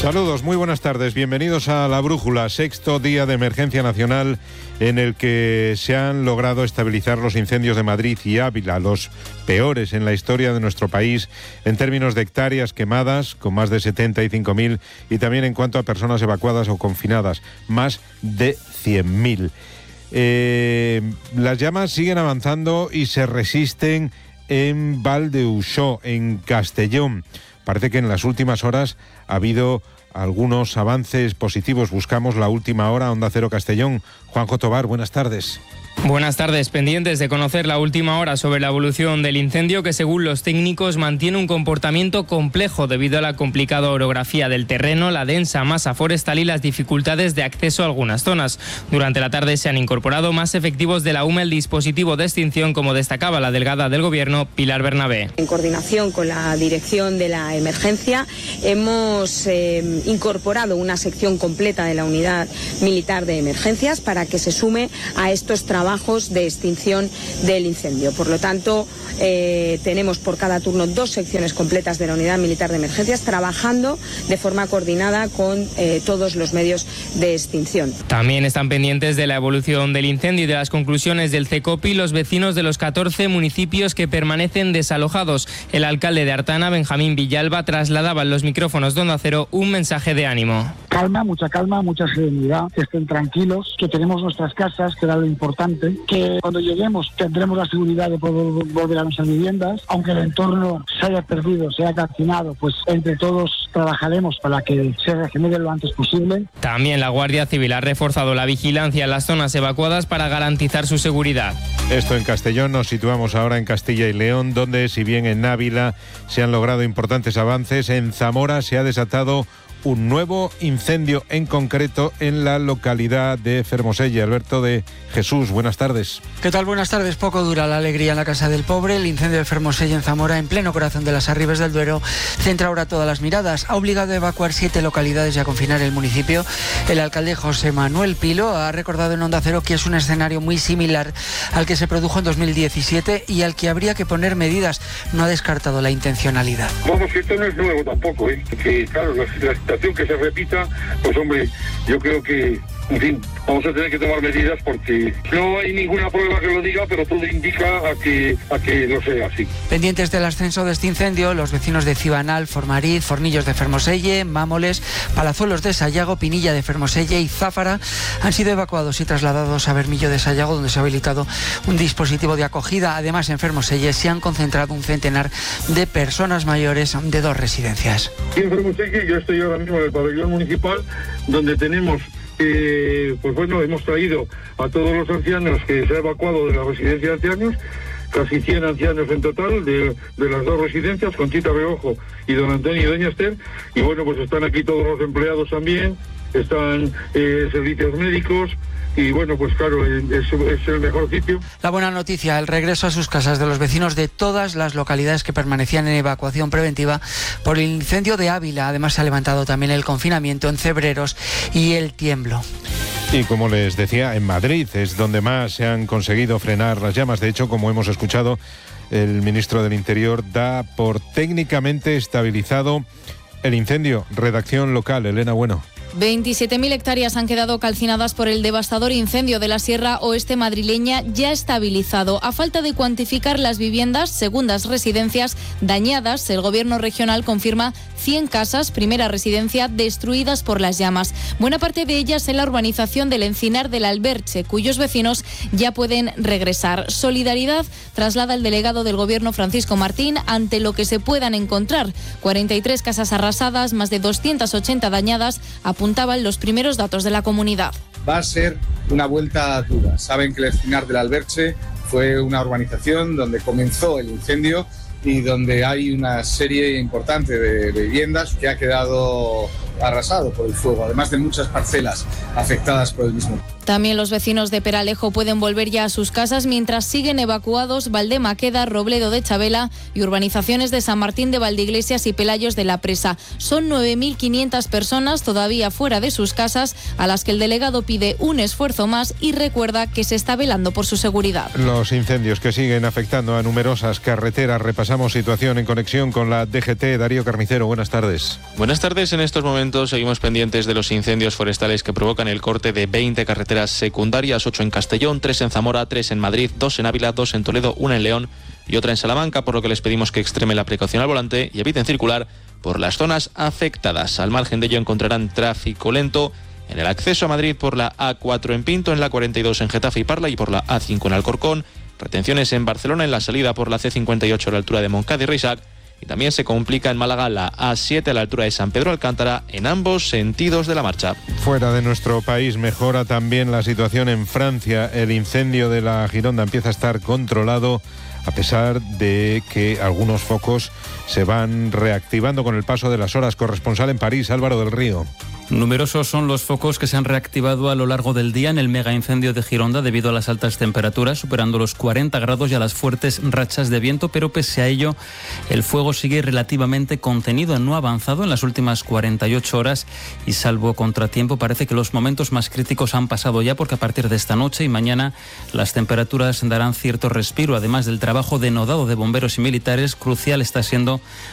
Saludos, muy buenas tardes, bienvenidos a La Brújula, sexto día de emergencia nacional en el que se han logrado estabilizar los incendios de Madrid y Ávila, los peores en la historia de nuestro país en términos de hectáreas quemadas, con más de 75.000, y también en cuanto a personas evacuadas o confinadas, más de 100.000. Las llamas siguen avanzando y se resisten en Valdeusó, en Castellón. Parece que en las últimas horas ha habido algunos avances positivos. Buscamos la última hora. Onda Cero Castellón. Juanjo Tobar, buenas tardes. Buenas tardes, pendientes de conocer la última hora sobre la evolución del incendio, que según los técnicos mantiene un comportamiento complejo debido a la complicada orografía del terreno, la densa masa forestal y las dificultades de acceso a algunas zonas. Durante la tarde se han incorporado más efectivos de la UME al dispositivo de extinción, como destacaba la delegada del Gobierno, Pilar Bernabé. En coordinación con la dirección de la emergencia hemos incorporado una sección completa de la unidad militar de emergencias para que se sume a estos trabajos de extinción del incendio. Por lo tanto, tenemos por cada turno 2 secciones completas de la unidad militar de emergencias trabajando de forma coordinada con todos los medios de extinción. También están pendientes de la evolución del incendio y de las conclusiones del CECOPI los vecinos de los 14 municipios que permanecen desalojados. El alcalde de Artana, Benjamín Villalba, trasladaba en los micrófonos de Onda Cero un mensaje de ánimo. Calma, mucha serenidad, que estén tranquilos, que tenemos nuestras casas, que era lo importante, que cuando lleguemos tendremos la seguridad de poder volver a nuestras viviendas, aunque el entorno se haya perdido, se haya calcinado, pues entre todos trabajaremos para que se regenere lo antes posible. También la Guardia Civil ha reforzado la vigilancia en las zonas evacuadas para garantizar su seguridad. Esto en Castellón. Nos situamos ahora en Castilla y León, donde si bien en Ávila se han logrado importantes avances, en Zamora se ha desatado un nuevo incendio, en concreto en la localidad de Fermoselle. Alberto de Jesús, buenas tardes. ¿Qué tal? Buenas tardes. Poco dura la alegría en la Casa del Pobre. El incendio de Fermoselle en Zamora, en pleno corazón de las Arribes del Duero, centra ahora todas las miradas. Ha obligado a evacuar 7 localidades y a confinar el municipio. El alcalde José Manuel Pilo ha recordado en Onda Cero que es un escenario muy similar al que se produjo en 2017 y al que habría que poner medidas. No ha descartado la intencionalidad. Vamos, que esto no es nuevo tampoco, que claro, la situación que se repita, pues hombre, yo creo que, en fin, vamos a tener que tomar medidas porque no hay ninguna prueba que lo diga, pero todo indica a que lo sea así. Pendientes del ascenso de este incendio, los vecinos de Cibanal, Formariz, Fornillos de Fermoselle, Mámoles, Palazuelos de Sayago, Pinilla de Fermoselle y Záfara han sido evacuados y trasladados a Bermillo de Sayago, donde se ha habilitado un dispositivo de acogida. Además, en Fermoselle se han concentrado un centenar de personas mayores de 2 residencias. En Fermoselle yo estoy ahora mismo en el pabellón municipal, donde tenemos pues bueno, hemos traído a todos los ancianos que se ha evacuado de la residencia de ancianos, casi 100 ancianos en total de las 2 residencias, Conchita Reojo y don Antonio y doña Esther, y bueno, pues están aquí todos los empleados también, están servicios médicos, y bueno, pues claro, es el mejor sitio. La buena noticia, el regreso a sus casas de los vecinos de todas las localidades que permanecían en evacuación preventiva por el incendio de Ávila. Además se ha levantado también el confinamiento en Cebreros y El Tiemblo. Y como les decía, en Madrid es donde más se han conseguido frenar las llamas. De hecho, como hemos escuchado, el ministro del Interior da por técnicamente estabilizado el incendio. Redacción local, Elena Bueno. 27.000 hectáreas han quedado calcinadas por el devastador incendio de la Sierra Oeste madrileña, ya estabilizado. A falta de cuantificar las viviendas, segundas residencias dañadas, el gobierno regional confirma 100 casas, primera residencia, destruidas por las llamas. Buena parte de ellas en la urbanización del Encinar del Alberche, cuyos vecinos ya pueden regresar. Solidaridad traslada el delegado del gobierno Francisco Martín ante lo que se puedan encontrar. 43 casas arrasadas, más de 280 dañadas, apuntaban los primeros datos de la comunidad. Va a ser una vuelta dura. Saben que el Encinar del Alberche fue una urbanización donde comenzó el incendio y donde hay una serie importante de viviendas que ha quedado arrasado por el fuego, además de muchas parcelas afectadas por el mismo. También los vecinos de Peralejo pueden volver ya a sus casas mientras siguen evacuados Valdemaqueda, Robledo de Chabela y urbanizaciones de San Martín de Valdeiglesias y Pelayos de la Presa. Son 9.500 personas todavía fuera de sus casas, a las que el delegado pide un esfuerzo más y recuerda que se está velando por su seguridad. Los incendios que siguen afectando a numerosas carreteras. Repasamos situación en conexión con la DGT. Darío Carnicero, buenas tardes. Buenas tardes. En estos momentos tanto, seguimos pendientes de los incendios forestales que provocan el corte de 20 carreteras secundarias, 8 en Castellón, 3 en Zamora, 3 en Madrid, 2 en Ávila, 2 en Toledo, 1 en León y otra en Salamanca, por lo que les pedimos que extremen la precaución al volante y eviten circular por las zonas afectadas. Al margen de ello encontrarán tráfico lento en el acceso a Madrid por la A4 en Pinto, en la 42 en Getafe y Parla y por la A5 en Alcorcón. Retenciones en Barcelona en la salida por la C58 a la altura de Montcada y Reixac. Y también se complica en Málaga la A7 a la altura de San Pedro Alcántara en ambos sentidos de la marcha. Fuera de nuestro país mejora también la situación en Francia. El incendio de la Gironda empieza a estar controlado, a pesar de que algunos focos se van reactivando con el paso de las horas. Corresponsal en París, Álvaro del Río. Numerosos son los focos que se han reactivado a lo largo del día en el mega incendio de Gironda debido a las altas temperaturas, superando los 40 grados y a las fuertes rachas de viento, pero pese a ello el fuego sigue relativamente contenido, no ha avanzado en las últimas 48 horas y salvo contratiempo parece que los momentos más críticos han pasado ya, porque a partir de esta noche y mañana las temperaturas darán cierto respiro. Además del trabajo denodado de bomberos y militares, crucial está siendo